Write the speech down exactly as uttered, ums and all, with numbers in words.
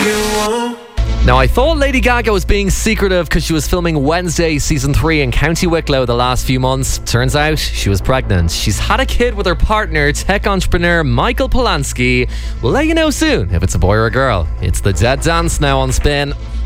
Now, I thought Lady Gaga was being secretive because she was filming Wednesday season three in County Wicklow the last few months. Turns out she was pregnant. She's had a kid with her partner, tech entrepreneur Michael Polanski. We'll let you know soon if it's a boy or a girl. It's the Dead Dance now on Spin.